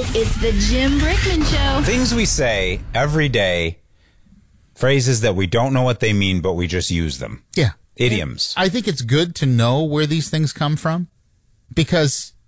It's the Jim Brickman Show. Things we say every day, phrases that we don't know what they mean, but we just use them. Yeah. Idioms. I think it's good to know where these things come from because